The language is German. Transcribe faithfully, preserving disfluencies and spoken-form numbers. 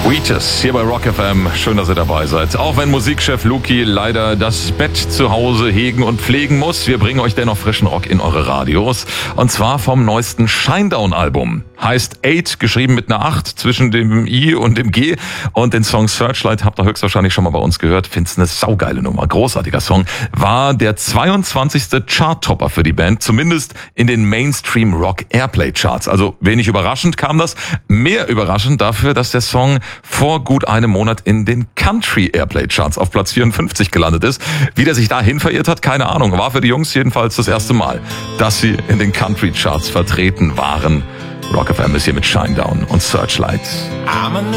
Wheatus hier bei Rock F M. Schön, dass ihr dabei seid. Auch wenn Musikchef Luki leider das Bett zu Hause hegen und pflegen muss, wir bringen euch dennoch frischen Rock in eure Radios. Und zwar vom neuesten Shinedown-Album. Heißt Eight, geschrieben mit einer acht zwischen dem I und dem G. Und den Song Searchlight habt ihr höchstwahrscheinlich schon mal bei uns gehört. Find's eine saugeile Nummer. Großartiger Song. War der zweiundzwanzigste Chart-Topper für die Band. Zumindest in den Mainstream-Rock-Airplay-Charts. Also wenig überraschend kam das. Mehr überraschend dafür, dass der Song vor gut einem Monat in den Country-Airplay-Charts auf Platz vierundfünfzig gelandet ist. Wie der sich dahin verirrt hat, keine Ahnung. War für die Jungs jedenfalls das erste Mal, dass sie in den Country-Charts vertreten waren. Rock F M ist hier mit Shinedown und Searchlight.